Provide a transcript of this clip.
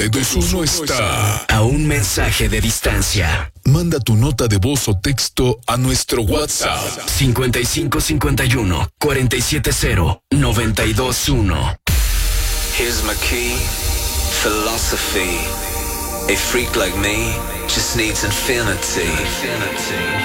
Edus1 está a un mensaje de distancia. Manda tu nota de voz o texto a nuestro WhatsApp 5551 470 921. Here's my key, philosophy. A freak like me just needs infinity.